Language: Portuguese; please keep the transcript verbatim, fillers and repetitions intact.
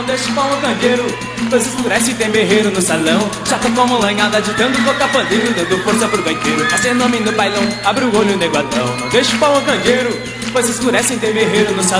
Não deixa o pau no cangueiro, pois escurece e tem berreiro no salão. Já tô como lanhada, ditando toca pandeiro, dando força pro gaiteiro. Fazendo nome no bailão, abre o olho, neguadão. Não deixa o pau no cangueiro, pois escurece e tem berreiro no salão.